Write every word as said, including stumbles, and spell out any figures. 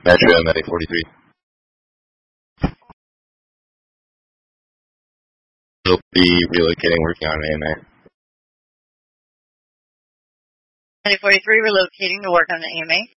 Metro, Med forty-three. We'll be relocating, working on an A M A. Med forty-three relocating to work on an A M A.